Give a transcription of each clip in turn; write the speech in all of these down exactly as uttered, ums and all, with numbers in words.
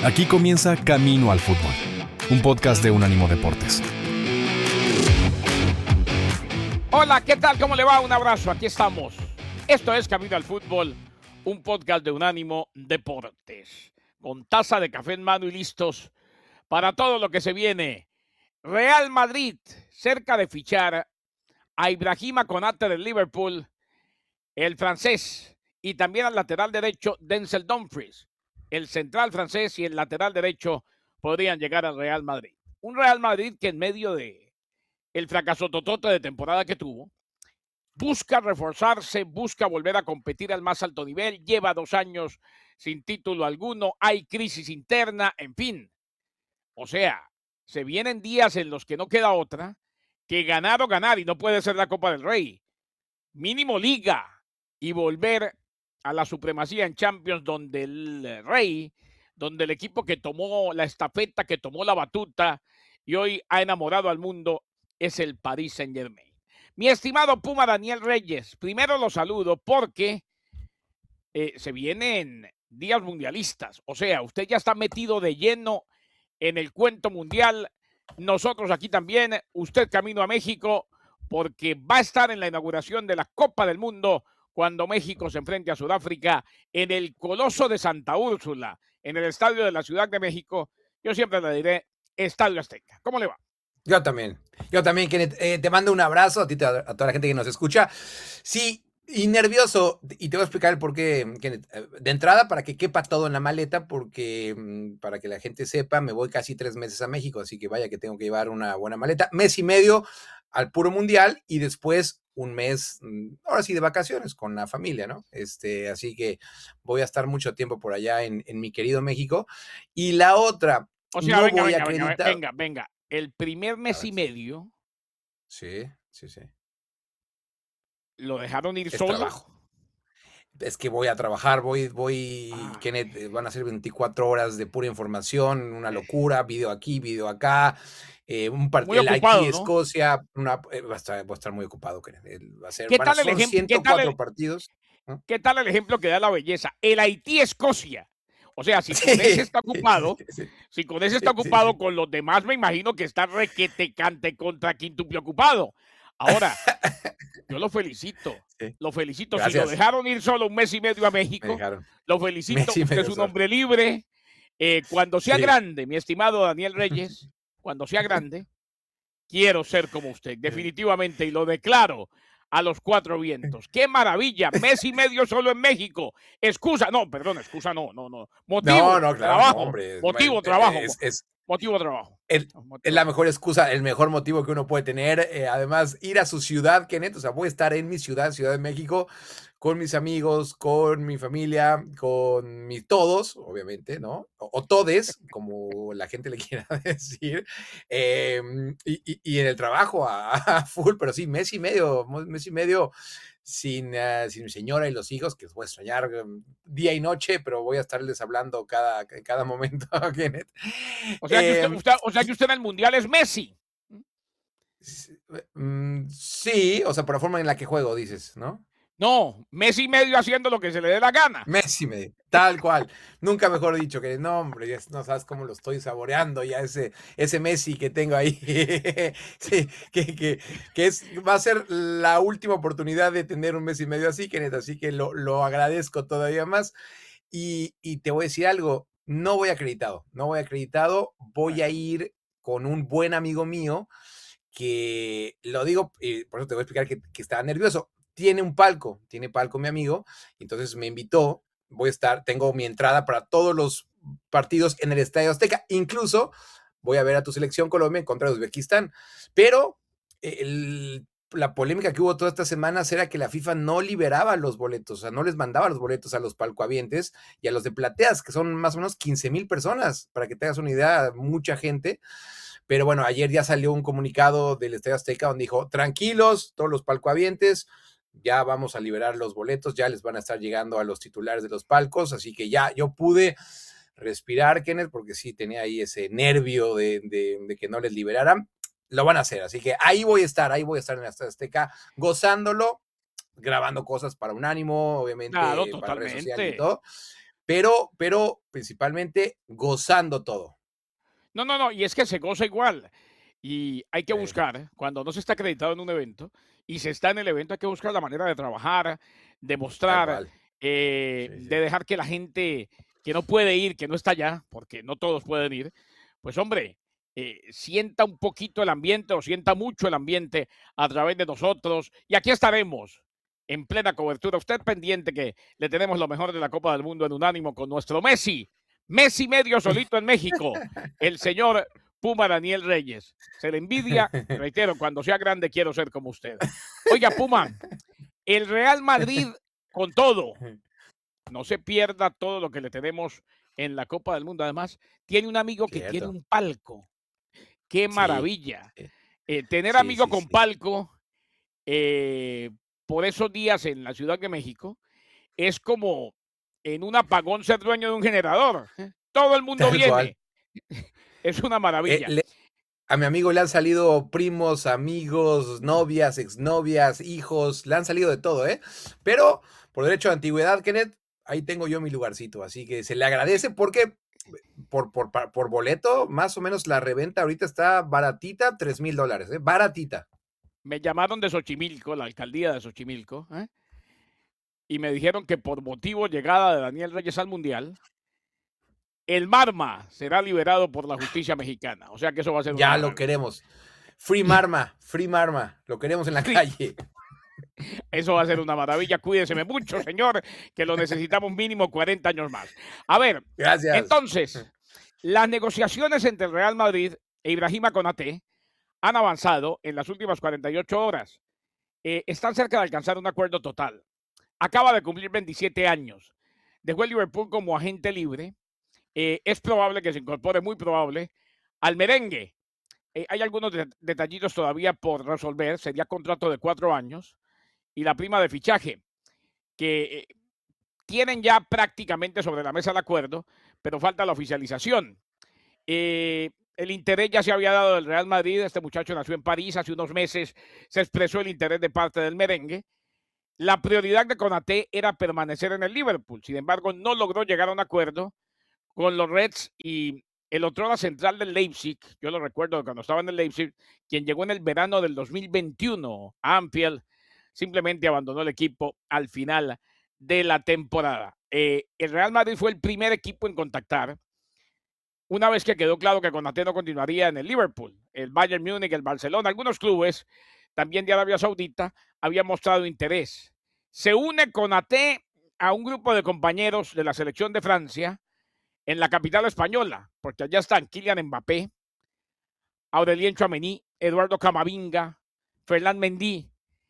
Aquí comienza Camino al Fútbol, un podcast de Unánimo Deportes. Hola, ¿qué tal? ¿Cómo le va? Un abrazo, aquí estamos. Esto es Camino al Fútbol, un podcast de Unánimo Deportes. Con taza de café en mano y listos para todo lo que se viene. Real Madrid, cerca de fichar a Ibrahima Konate del Liverpool, el francés, y también al lateral derecho Denzel Dumfries. El central francés y el lateral derecho podrían llegar al Real Madrid. Un Real Madrid que en medio de el fracaso totote de temporada que tuvo, busca reforzarse, busca volver a competir al más alto nivel, lleva dos años sin título alguno, hay crisis interna, en fin. O sea, se vienen días en los que no queda otra que ganar o ganar, y no puede ser la Copa del Rey. Mínimo Liga y volver a la supremacía en Champions, donde el Rey, donde el equipo que tomó la estafeta, que tomó la batuta y hoy ha enamorado al mundo, es el Paris Saint-Germain. Mi estimado Puma Daniel Reyes, primero lo saludo porque eh, se vienen días mundialistas. O sea, usted ya está metido de lleno en el cuento mundial. Nosotros aquí también, usted camino a México, porque va a estar en la inauguración de la Copa del Mundo cuando México se enfrente a Sudáfrica en el Coloso de Santa Úrsula, en el estadio de la Ciudad de México. Yo siempre le diré Estadio Azteca. ¿Cómo le va? Yo también, yo también, Kenneth. Eh, te mando un abrazo a ti, a toda la gente que nos escucha. Sí, y nervioso, y te voy a explicar el por qué, Kenneth. De entrada, para que quepa todo en la maleta, porque para que la gente sepa, me voy casi tres meses a México, así que vaya que tengo que llevar una buena maleta. Mes y medio al puro mundial y después un mes, ahora sí, de vacaciones con la familia, ¿no? Este, así que voy a estar mucho tiempo por allá en, en mi querido México. Y la otra, o sea, no venga, voy venga, acreditado. venga, venga, venga. El primer mes y medio. Sí, sí, sí. ¿Lo dejaron ir Es solo? trabajo. Es que voy a trabajar, voy, voy, ah, Kenneth, van a ser veinticuatro horas de pura información, una locura, video aquí, video acá, eh, un partido, el ocupado, Haití, ¿no? Escocia, una, eh, va, a estar, va a estar muy ocupado, Kenneth. Va a ser, ¿Qué van a, tal el son ejemplo? ciento cuatro partidos. ¿No? ¿Qué tal el ejemplo que da la belleza? El Haití-Escocia. O sea, si con sí, ese está ocupado, sí, sí, si con ese está sí, ocupado, sí. con los demás me imagino que está requete cante contra quintuple ocupado. Ahora, yo lo felicito, Sí. lo felicito. Gracias. Si lo dejaron ir solo un mes y medio a México, lo felicito. Usted es un solo. hombre libre. Eh, cuando sea Sí. grande, mi estimado Daniel Reyes, cuando sea grande, quiero ser como usted, definitivamente, y lo declaro a los cuatro vientos. ¡Qué maravilla! Mes y medio solo en México. Excusa, no, perdón, excusa no, no, no. Motivo, No, no, claro, trabajo. no, hombre. Motivo, trabajo. Es, es, motivo, trabajo. Es, motivo, es la mejor excusa, el mejor motivo que uno puede tener. Eh, además, ir a su ciudad, Kenneth, o sea, voy a estar en mi ciudad, Ciudad de México, con mis amigos, con mi familia, con mis todos, obviamente, ¿no? O, o todes, como la gente le quiera decir. Eh, y, y, y en el trabajo a, a full, pero sí, mes y medio, mes y medio sin, uh, sin mi señora y los hijos, que los voy a extrañar um, día y noche, pero voy a estarles hablando cada, cada momento, Kenneth. O sea, que usted, usted, o sea que usted en el Mundial es Messi. Sí, o sea, por la forma en la que juego, dices, ¿no? No, mes y medio haciendo lo que se le dé la gana. Mes y medio, tal cual. Nunca mejor dicho que no, hombre, ya no sabes cómo lo estoy saboreando ya ese, ese Messi que tengo ahí. Sí, que, que, que es, va a ser la última oportunidad de tener un mes y medio así, Kenneth, así que lo, lo agradezco todavía más. Y, y te voy a decir algo, no voy acreditado, no voy acreditado, voy bueno. a ir con un buen amigo mío que lo digo, y por eso te voy a explicar que, que estaba nervioso. Tiene un palco, tiene palco mi amigo, entonces me invitó, voy a estar, tengo mi entrada para todos los partidos en el Estadio Azteca, incluso voy a ver a tu selección Colombia contra Uzbekistán, pero el, la polémica que hubo todas estas semanas era que la FIFA no liberaba los boletos, o sea, no les mandaba los boletos a los palcoavientes y a los de plateas, que son más o menos quince mil personas, para que te hagas una idea, mucha gente. Pero bueno, ayer ya salió un comunicado del Estadio Azteca donde dijo, tranquilos, todos los palcoavientes, ya vamos a liberar los boletos, ya les van a estar llegando a los titulares de los palcos, así que ya yo pude respirar, Kenneth, porque sí tenía ahí ese nervio de, de, de que no les liberaran. Lo van a hacer, así que ahí voy a estar, ahí voy a estar en el Estadio Azteca, gozándolo, grabando cosas para Unánimo, obviamente, claro, para redes sociales y totalmente. todo. pero, pero principalmente gozando todo. No, no, no, y es que se goza igual. Y hay que Sí, buscar, cuando no se está acreditado en un evento y se está en el evento, hay que buscar la manera de trabajar, de tal mostrar, cual. eh, Sí, de sí. dejar que la gente que no puede ir, que no está allá, porque no todos pueden ir, pues hombre, eh, sienta un poquito el ambiente o sienta mucho el ambiente a través de nosotros. Y aquí estaremos en plena cobertura. Usted pendiente que le tenemos lo mejor de la Copa del Mundo en Unánimo con nuestro Messi. Messi medio solito en México, el señor Puma Daniel Reyes. Se le envidia, reitero, cuando sea grande quiero ser como usted. Oiga, Puma, el Real Madrid con todo, no se pierda todo lo que le tenemos en la Copa del Mundo. Además, tiene un amigo que tiene Cierto. un palco. ¡Qué Sí, maravilla! sí, Eh, tener sí, amigo sí, con sí. palco eh, por esos días en la Ciudad de México es como en un apagón ser dueño de un generador. Todo el mundo Tal cual. viene. Es una Eh, maravilla. le a mi amigo le han salido primos, amigos, novias, exnovias, hijos, le han salido de todo, ¿eh? Pero por derecho de antigüedad, Kenneth, ahí tengo yo mi lugarcito, así que se le agradece porque por, por, pa- por boleto, más o menos la reventa ahorita está baratita, tres mil dólares, ¿eh? Baratita. Me llamaron de Xochimilco, la alcaldía de Xochimilco, ¿eh? Y me dijeron que por motivo llegada de Daniel Reyes al Mundial, el Marma será liberado por la justicia mexicana. O sea que eso va a ser una Ya lo maravilla. queremos. Free Marma, Free Marma, lo queremos en la calle. Eso va a ser una maravilla. Cuídeseme mucho, señor, que lo necesitamos mínimo cuarenta años más. A ver, Gracias. entonces, las negociaciones entre el Real Madrid e Ibrahima Konaté han avanzado en las últimas cuarenta y ocho horas. Eh, están cerca de alcanzar un acuerdo total. Acaba de cumplir veintisiete años. Dejó el Liverpool como agente libre. Eh, es probable que se incorpore, muy probable, al merengue. Eh, hay algunos de detallitos todavía por resolver. Sería contrato de cuatro años y la prima de fichaje, que eh, tienen ya prácticamente sobre la mesa el acuerdo, pero falta la oficialización. Eh, el interés ya se había dado del Real Madrid. Este muchacho nació en París. Hace unos meses se expresó el interés de parte del merengue. La prioridad de Konaté era permanecer en el Liverpool. Sin embargo, no logró llegar a un acuerdo con los Reds y el otro central del Leipzig. Yo lo recuerdo cuando estaba en el Leipzig, quien llegó en el verano del dos mil veintiuno a Anfield, simplemente abandonó el equipo al final de la temporada. Eh, el Real Madrid fue el primer equipo en contactar una vez que quedó claro que Konaté no continuaría en el Liverpool. El Bayern Múnich, el Barcelona, algunos clubes también de Arabia Saudita habían mostrado interés. Se une Konaté a un grupo de compañeros de la selección de Francia en la capital española, porque allá están Kylian Mbappé, Aurelien Tchouaméni, Eduardo Camavinga, Fernand Mendy,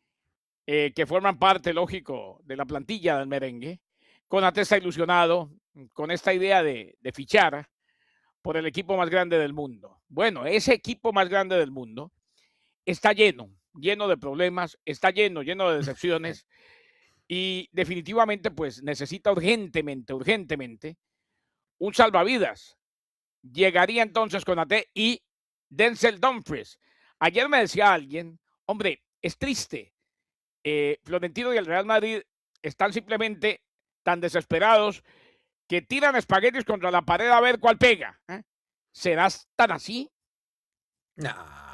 eh, que forman parte, lógico, de la plantilla del merengue. Konaté está ilusionado con esta idea de, de fichar por el equipo más grande del mundo. Bueno, ese equipo más grande del mundo está lleno, lleno de problemas, está lleno, lleno de decepciones y definitivamente pues necesita urgentemente, urgentemente un salvavidas. Llegaría entonces con A T y Denzel Dumfries. Ayer me decía alguien, hombre, es triste. Eh, Florentino y el Real Madrid están simplemente tan desesperados que tiran espaguetis contra la pared a ver cuál pega. ¿Eh? ¿Serás tan así? No,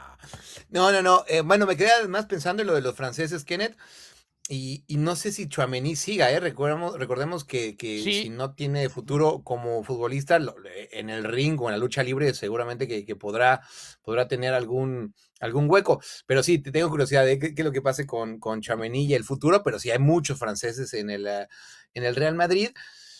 no, no. no. Eh, bueno, me quedé además pensando en lo de los franceses, Kenneth. Y, y no sé si Tchouaméni siga, ¿eh? Recordemos, recordemos que, que si Sí, no tiene futuro como futbolista lo- en el ring o en la lucha libre, seguramente que, que podrá, podrá tener algún, algún hueco. Pero sí, te tengo curiosidad de qué, qué es lo que pase con, con Tchouaméni y el futuro, pero sí hay muchos franceses en el, eh, en el Real Madrid.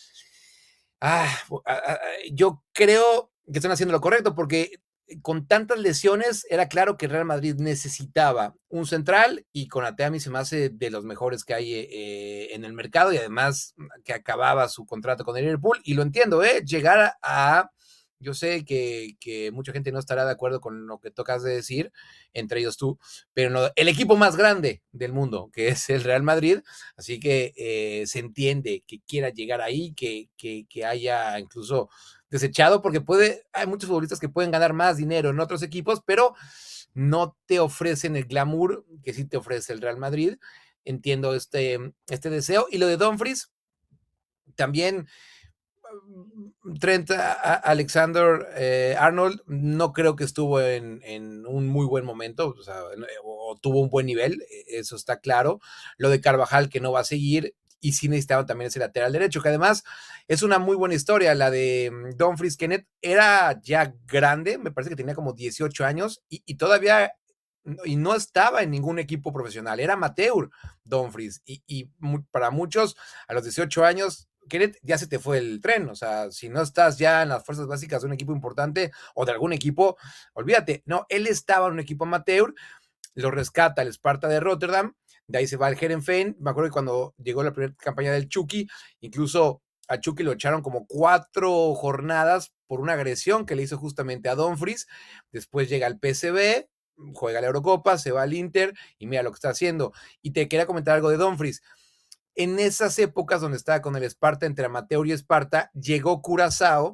Ah, ah, ah, yo creo que están haciendo lo correcto porque con tantas lesiones era claro que Real Madrid necesitaba un central y Konaté a mí se me hace de los mejores que hay eh, en el mercado y además que acababa su contrato con el Liverpool y lo entiendo, ¿eh? Llegar a, a yo sé que, que, mucha gente no estará de acuerdo con lo que tocas de decir, entre ellos tú, pero no, el equipo más grande del mundo, que es el Real Madrid, así que eh, se entiende que quiera llegar ahí, que, que, que haya incluso desechado, porque puede, hay muchos futbolistas que pueden ganar más dinero en otros equipos, pero no te ofrecen el glamour que sí te ofrece el Real Madrid. Entiendo este, este deseo. Y lo de Dumfries, también Trent Alexander eh, Arnold no creo que estuvo en, en, un muy buen momento, o sea, o tuvo un buen nivel, eso está claro. Lo de Carvajal que no va a seguir, y sí necesitaba también ese lateral derecho, que además es una muy buena historia, la de Dumfries. Kenneth era ya grande, me parece que tenía como dieciocho años, y, y todavía y no estaba en ningún equipo profesional, era amateur Dumfries, y, y para muchos a los dieciocho años Kenneth, ya se te fue el tren, o sea, si no estás ya en las fuerzas básicas de un equipo importante o de algún equipo, olvídate. No, él estaba en un equipo amateur, lo rescata el Sparta de Rotterdam, de ahí se va al Heerenveen. Me acuerdo que cuando llegó la primera campaña del Chucky, incluso a Chucky lo echaron como cuatro jornadas por una agresión que le hizo justamente a Dumfries. Después llega al P S V, juega la Eurocopa, se va al Inter y mira lo que está haciendo. Y te quería comentar algo de Dumfries. En esas épocas donde estaba con el Sparta, entre amateur y Sparta, llegó Curazao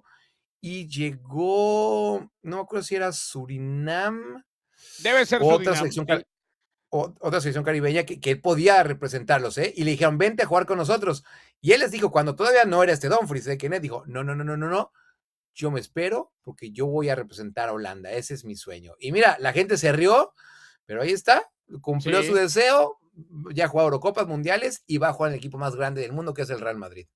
y llegó, no me acuerdo si era Surinam. Debe ser o Surinam. Otra selección, Sí. o, otra selección caribeña que, que él podía representarlos, ¿eh? Y le dijeron, vente a jugar con nosotros. Y él les dijo, cuando todavía no era este Dumfries, ¿eh? Kenneth dijo, no, no, no, no, no, no, yo me espero porque yo voy a representar a Holanda, ese es mi sueño. Y mira, la gente se rió, pero ahí está, cumplió sí. su deseo, ya ha jugado Eurocopas, Mundiales y va a jugar en el equipo más grande del mundo, que es el Real Madrid.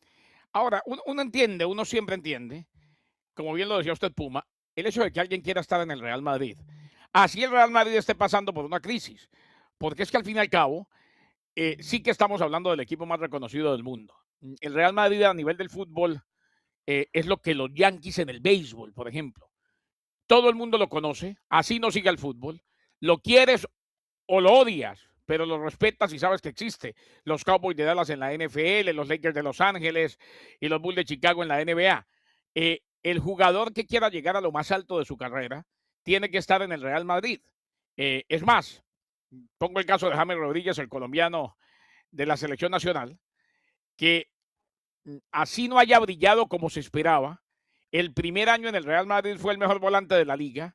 Ahora, uno, uno entiende, uno siempre entiende, como bien lo decía usted, Puma, el hecho de que alguien quiera estar en el Real Madrid. Así el Real Madrid esté pasando por una crisis, porque es que al fin y al cabo, eh, sí que estamos hablando del equipo más reconocido del mundo. El Real Madrid a nivel del fútbol eh, es lo que los Yankees en el béisbol, por ejemplo. Todo el mundo lo conoce, así no sigue el fútbol. Lo quieres o lo odias, pero lo respetas y sabes que existe. Los Cowboys de Dallas en la N F L, los Lakers de Los Ángeles y los Bulls de Chicago en la N B A. Eh, el jugador que quiera llegar a lo más alto de su carrera tiene que estar en el Real Madrid. Eh, es más, pongo el caso de James Rodríguez, el colombiano de la selección nacional, que así no haya brillado como se esperaba. El primer año en el Real Madrid fue el mejor volante de la liga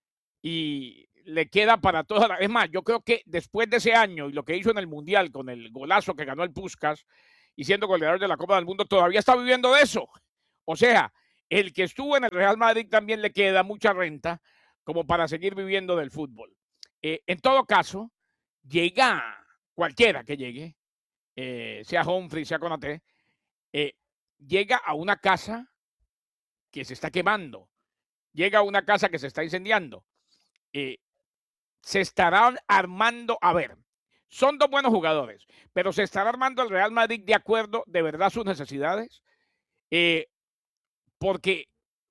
y le queda para toda la... Es más, yo creo que después de ese año y lo que hizo en el Mundial con el golazo que ganó el Puskás y siendo goleador de la Copa del Mundo, todavía está viviendo de eso. O sea, el que estuvo en el Real Madrid también le queda mucha renta como para seguir viviendo del fútbol. Eh, en todo caso, llega cualquiera que llegue, eh, sea Humphrey, sea Konaté, eh, llega a una casa que se está quemando, llega a una casa que se está incendiando. Eh, se estarán armando, a ver, son dos buenos jugadores, pero se estará armando el Real Madrid de acuerdo de verdad a sus necesidades, eh, porque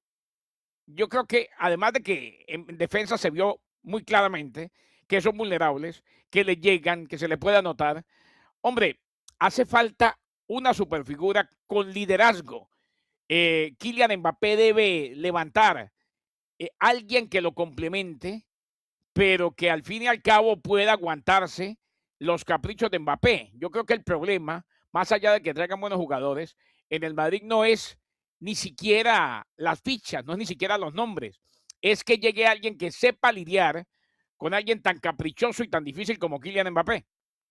yo creo que además de que en defensa se vio muy claramente que son vulnerables, que le llegan, que se le puede anotar, hombre, hace falta una superfigura con liderazgo. Eh, Kylian Mbappé debe levantar eh, alguien que lo complemente, pero que al fin y al cabo pueda aguantarse los caprichos de Mbappé. Yo creo que el problema, más allá de que traigan buenos jugadores, en el Madrid no es ni siquiera las fichas, no es ni siquiera los nombres, es que llegue alguien que sepa lidiar con alguien tan caprichoso y tan difícil como Kylian Mbappé.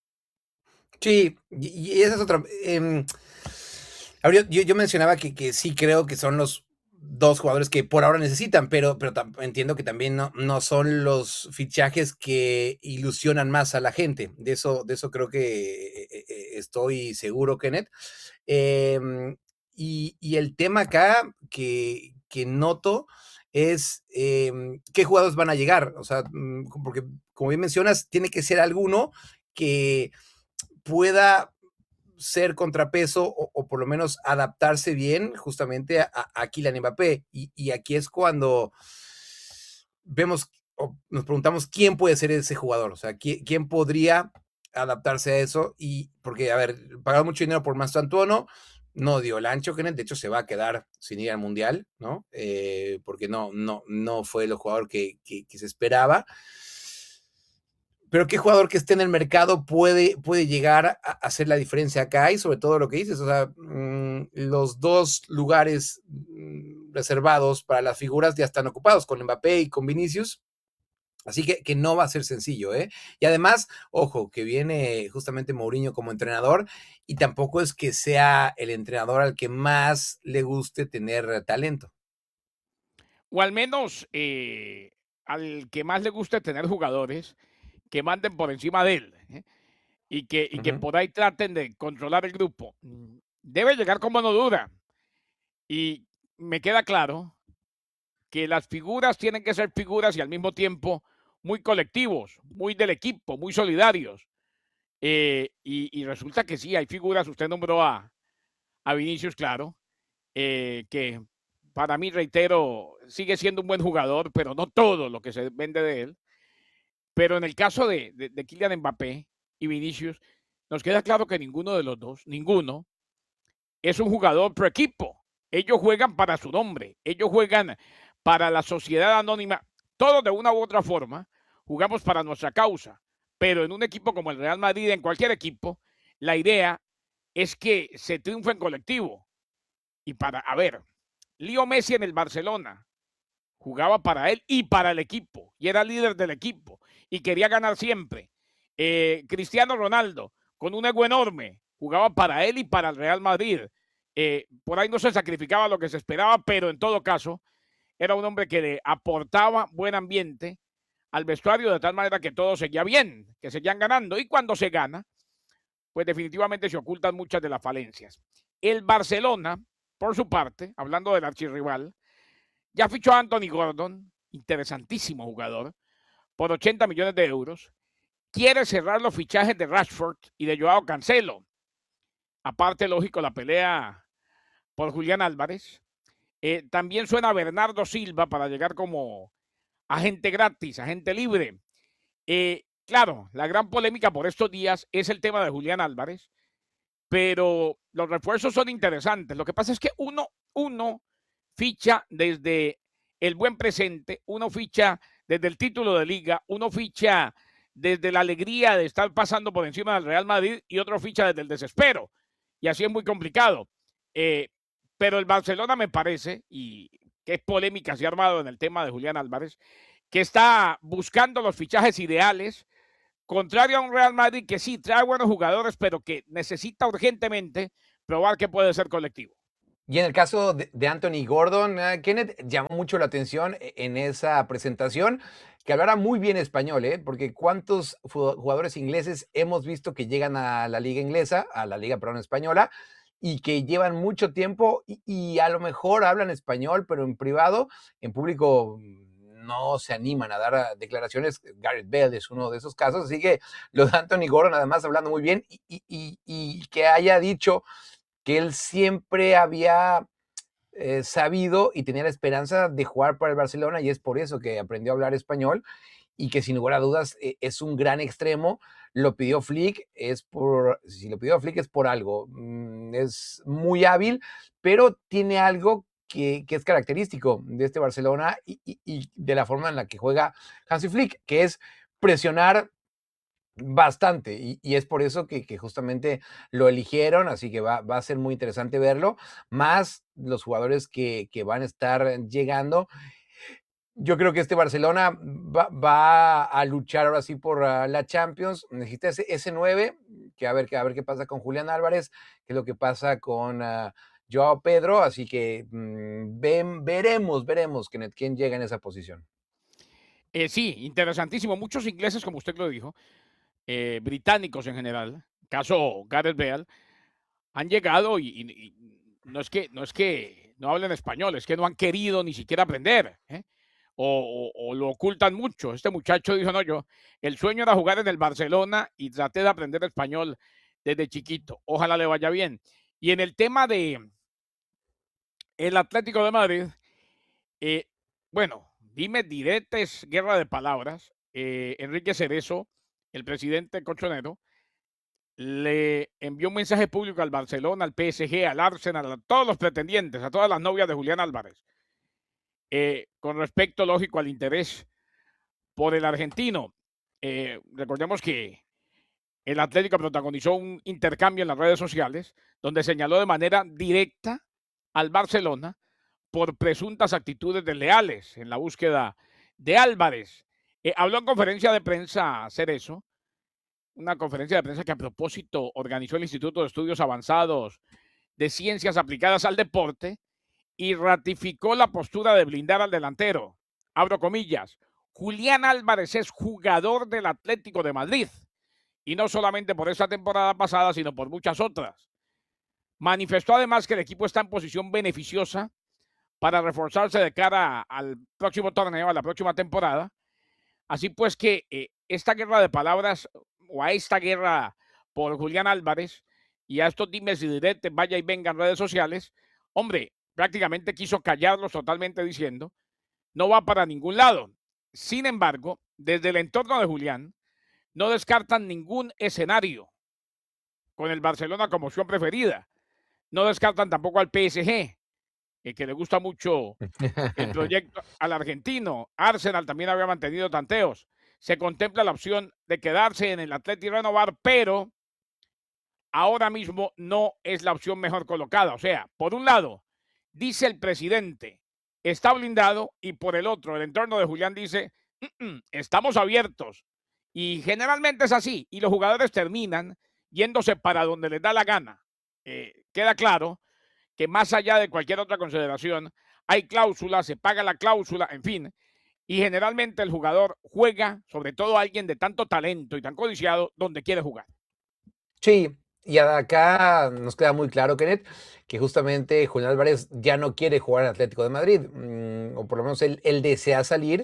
Sí, y, y esa es otra. Eh, yo, yo mencionaba que, que sí creo que son los dos jugadores que por ahora necesitan, pero, pero entiendo que también no, no son los fichajes que ilusionan más a la gente. De eso, de eso creo que eh, estoy seguro, Kenneth. Eh, y, y el tema acá que, que noto es eh, qué jugadores van a llegar. O sea, porque como bien mencionas, tiene que ser alguno que pueda ser contrapeso o, o por lo menos adaptarse bien justamente a, a Kylian Mbappé. Y, y aquí es cuando vemos o nos preguntamos quién puede ser ese jugador, o sea, quién, quién podría adaptarse a eso. Y porque, a ver, pagar mucho dinero por Mastantuono no dio el ancho, que de hecho se va a quedar sin ir al Mundial, ¿no? Eh, porque no, no, no fue el jugador que, que, que se esperaba. Pero qué jugador que esté en el mercado puede, puede llegar a hacer la diferencia acá, y sobre todo lo que dices, o sea, mmm, los dos lugares mmm, reservados para las figuras ya están ocupados con Mbappé y con Vinicius. Así que, que no va a ser sencillo, ¿eh? Y además, ojo, que viene justamente Mourinho como entrenador y tampoco es que sea el entrenador al que más le guste tener talento. O al menos eh, al que más le guste tener jugadores que manden por encima de él, ¿eh? y, que, y que Ujú. por ahí traten de controlar el grupo. Mm, Debe llegar como no dura. Y me queda claro que las figuras tienen que ser figuras y al mismo tiempo muy colectivos, muy del equipo, muy solidarios. Eh, y, y resulta que sí, hay figuras, usted nombró a, a Vinicius, claro, eh, que para mí, reitero, sigue siendo un buen jugador, pero no todo lo que se vende de él. Pero en el caso de, de, de Kylian Mbappé y Vinicius, nos queda claro que ninguno de los dos, ninguno, es un jugador pro equipo. Ellos juegan para su nombre, ellos juegan para la sociedad anónima. Todos de una u otra forma jugamos para nuestra causa, pero en un equipo como el Real Madrid, en cualquier equipo, la idea es que se triunfe en colectivo. Y para, a ver, Leo Messi en el Barcelona jugaba para él y para el equipo, y era líder del equipo, y quería ganar siempre. Eh, Cristiano Ronaldo, con un ego enorme, jugaba para él y para el Real Madrid. Eh, por ahí no se sacrificaba lo que se esperaba, pero en todo caso, era un hombre que le aportaba buen ambiente al vestuario de tal manera que todo seguía bien, que seguían ganando, y cuando se gana, pues definitivamente se ocultan muchas de las falencias. El Barcelona, por su parte, hablando del archirrival, ya fichó a Anthony Gordon, interesantísimo jugador, por ochenta millones de euros. Quiere cerrar los fichajes de Rashford y de Joao Cancelo. Aparte, lógico, la pelea por Julián Álvarez. Eh, también suena Bernardo Silva para llegar como agente gratis, agente libre. Eh, claro, la gran polémica por estos días es el tema de Julián Álvarez, pero los refuerzos son interesantes. Lo que pasa es que uno, uno ficha desde el buen presente, uno ficha desde el título de liga, uno ficha desde la alegría de estar pasando por encima del Real Madrid y otro ficha desde el desespero. Y así es muy complicado. Eh, pero el Barcelona me parece, y que es polémica, se ha armado en el tema de Julián Álvarez, que está buscando los fichajes ideales, contrario a un Real Madrid que sí trae buenos jugadores, pero que necesita urgentemente probar que puede ser colectivo. Y en el caso de, de Anthony Gordon, uh, Kenneth llamó mucho la atención en esa presentación, que hablara muy bien español, ¿eh? Porque cuántos jugadores ingleses hemos visto que llegan a la liga inglesa, a la liga, perdón, española, y que llevan mucho tiempo y, y a lo mejor hablan español, pero en privado, en público no se animan a dar declaraciones. Gareth Bale es uno de esos casos, así que lo de Anthony Gordon, además hablando muy bien, y, y, y, y que haya dicho que él siempre había eh, sabido y tenía la esperanza de jugar para el Barcelona y es por eso que aprendió a hablar español y que sin lugar a dudas eh, es un gran extremo. Lo pidió Flick, es por, si lo pidió Flick es por algo, mm, es muy hábil, pero tiene algo que, que es característico de este Barcelona y, y, y de la forma en la que juega Hansi Flick, que es presionar bastante, y, y es por eso que, que, justamente lo eligieron, así que va, va a ser muy interesante verlo, más los jugadores que, que van a estar llegando. Yo creo que este Barcelona va, va a luchar ahora sí por uh, la Champions. Necesita ese, ese nueve, que a ver, que a ver qué pasa con Julián Álvarez, qué es lo que pasa con uh, Joao Pedro, así que mmm, ven, veremos, veremos quién, quién llega en esa posición. Eh, sí, interesantísimo. Muchos ingleses, como usted lo dijo, eh, británicos en general, caso Gareth Bale, han llegado y, y, y, no es que no es que no hablen español, es que no han querido ni siquiera aprender, ¿eh? o, o, o lo ocultan mucho. Este muchacho dijo, no, yo, el sueño era jugar en el Barcelona y traté de aprender español desde chiquito. Ojalá le vaya bien. Y en el tema de el Atlético de Madrid, eh, bueno, dime diretes, guerra de palabras. Eh, Enrique Cerezo, el presidente colchonero, le envió un mensaje público al Barcelona, al P S G, al Arsenal, a todos los pretendientes, a todas las novias de Julián Álvarez, eh, con respecto, lógico, al interés por el argentino. Eh, recordemos que el Atlético protagonizó un intercambio en las redes sociales donde señaló de manera directa al Barcelona por presuntas actitudes desleales en la búsqueda de Álvarez. Eh, habló en conferencia de prensa Cerezo, una conferencia de prensa que a propósito organizó el Instituto de Estudios Avanzados de Ciencias Aplicadas al Deporte y ratificó la postura de blindar al delantero. Abro comillas. Julián Álvarez es jugador del Atlético de Madrid y no solamente por esta temporada pasada, sino por muchas otras. Manifestó además que el equipo está en posición beneficiosa para reforzarse de cara al próximo torneo, a la próxima temporada. Así pues que eh, esta guerra de palabras o a esta guerra por Julián Álvarez y a estos dimes y diretes, vaya y venga en redes sociales, hombre, prácticamente quiso callarlos totalmente diciendo, no va para ningún lado. Sin embargo, desde el entorno de Julián, no descartan ningún escenario con el Barcelona como opción preferida. No descartan tampoco al P S G, el que le gusta mucho el proyecto al argentino. Arsenal también había mantenido tanteos. Se contempla la opción de quedarse en el Atleti y renovar, pero ahora mismo no es la opción mejor colocada. O sea, por un lado, dice el presidente, está blindado, y por el otro, el entorno de Julián dice, mm, mm, estamos abiertos. Y generalmente es así, y los jugadores terminan yéndose para donde les da la gana. Eh, queda claro que más allá de cualquier otra consideración, hay cláusulas, se paga la cláusula, en fin, y generalmente el jugador juega, sobre todo alguien de tanto talento y tan codiciado, donde quiere jugar. Sí, y acá nos queda muy claro, Kenneth, que justamente Julián Álvarez ya no quiere jugar en Atlético de Madrid, mmm, o por lo menos él, él desea salir.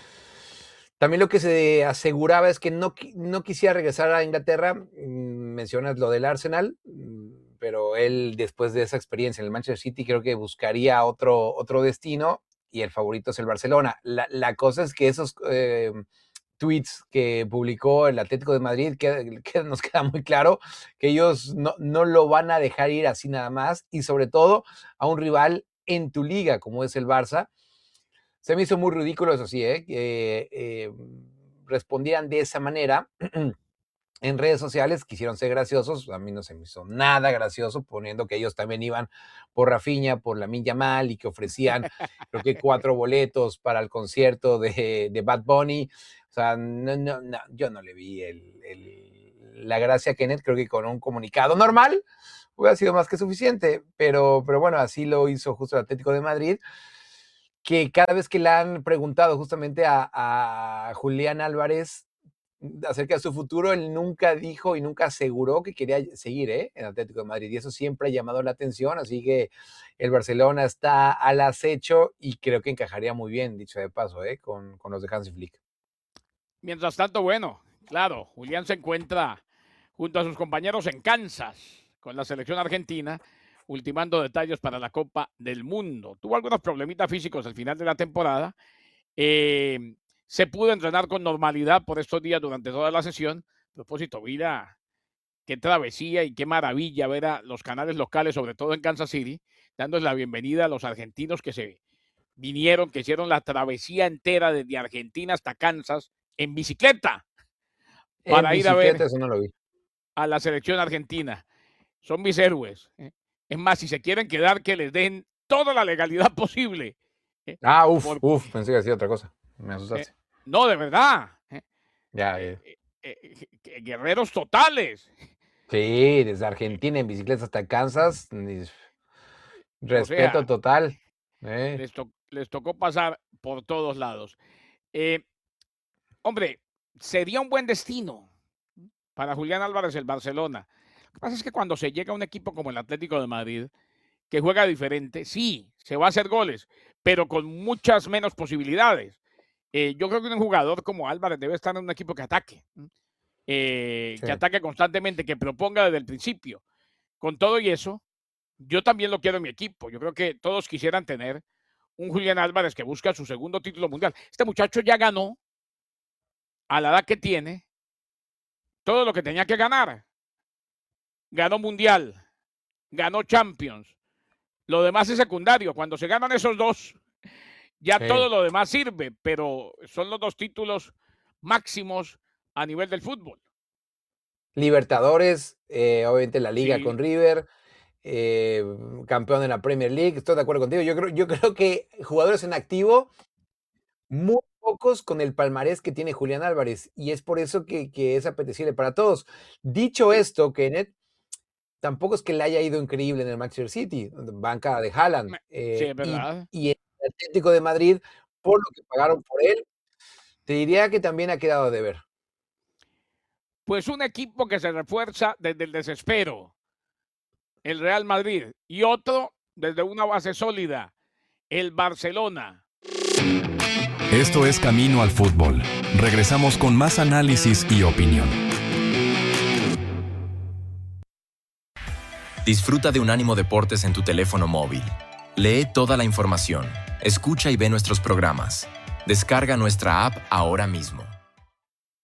También lo que se aseguraba es que no, no quisiera regresar a Inglaterra. Mencionas lo del Arsenal, pero él después de esa experiencia en el Manchester City creo que buscaría otro, otro destino y el favorito es el Barcelona. La, la cosa es que esos eh, tweets que publicó el Atlético de Madrid, que, que nos queda muy claro que ellos no, no lo van a dejar ir así nada más, y sobre todo a un rival en tu liga como es el Barça. Se me hizo muy ridículo, eso sí, ¿eh? que eh, respondieran de esa manera en redes sociales. Quisieron ser graciosos, a mí no se me hizo nada gracioso, poniendo que ellos también iban por Rafinha, por Lamine Yamal, y que ofrecían, creo que cuatro boletos para el concierto de, de Bad Bunny. O sea, no, no, no, yo no le vi el, el, la gracia a Kenneth. Creo que con un comunicado normal hubiera sido más que suficiente, pero, pero bueno, así lo hizo justo el Atlético de Madrid, que cada vez que le han preguntado justamente a, a Julián Álvarez acerca de su futuro, él nunca dijo y nunca aseguró que quería seguir ¿eh? en Atlético de Madrid, y eso siempre ha llamado la atención. Así que el Barcelona está al acecho y creo que encajaría muy bien, dicho de paso, ¿eh? con, con los de Hansi Flick. Mientras tanto, bueno, claro, Julián se encuentra junto a sus compañeros en Kansas con la selección argentina, ultimando detalles para la Copa del Mundo. Tuvo algunos problemitas físicos al final de la temporada. Eh, se pudo entrenar con normalidad por estos días durante toda la sesión. A propósito, mira, qué travesía y qué maravilla ver a los canales locales, sobre todo en Kansas City, dándoles la bienvenida a los argentinos que se vinieron, que hicieron la travesía entera desde Argentina hasta Kansas en bicicleta para en ir a ver eso no lo vi. a la selección argentina. Son mis héroes. ¿eh? Es más, si se quieren quedar, que les den toda la legalidad posible. ¿eh? Ah, uff, Por, uff, pensé que decía otra cosa. Me asustaste. Eh, no, de verdad. ¿eh? Ya, Eh, eh. eh, eh, guerreros totales. Sí, desde Argentina en bicicleta hasta Kansas. Respeto O sea, total. Eh. Les, to les, tocó pasar por todos lados. Eh, hombre, sería un buen destino para Julián Álvarez el Barcelona. Lo que pasa es que cuando se llega a un equipo como el Atlético de Madrid, que juega diferente, sí, se va a hacer goles, pero con muchas menos posibilidades. Eh, yo creo que un jugador como Álvarez debe estar en un equipo que ataque, eh, sí. que ataque constantemente, que proponga desde el principio. Con todo y eso, yo también lo quiero en mi equipo. Yo creo que todos quisieran tener un Julián Álvarez que busca su segundo título mundial. Este muchacho ya ganó, a la edad que tiene, todo lo que tenía que ganar. Ganó Mundial, ganó Champions. Lo demás es secundario. Cuando se ganan esos dos, ya sí. todo lo demás sirve, pero son los dos títulos máximos a nivel del fútbol. Libertadores, eh, obviamente la Liga sí. con River, eh, campeón de la Premier League. Estoy de acuerdo contigo. Yo creo, yo creo que jugadores en activo, muy pocos con el palmarés que tiene Julián Álvarez, y es por eso que, que es apetecible para todos. Dicho esto, Kenneth, tampoco es que le haya ido increíble en el Manchester City, banca de Haaland. Me- eh, Sí, es y, verdad. y el Atlético de Madrid, por lo que pagaron por él, te diría que también ha quedado de ver. Pues un equipo que se refuerza desde el desespero, el Real Madrid, y otro desde una base sólida, el Barcelona. Esto es Camino al Fútbol. Regresamos con más análisis y opinión. Disfruta de Unánimo Deportes en tu teléfono móvil. Lee toda la información, escucha y ve nuestros programas. Descarga nuestra app ahora mismo.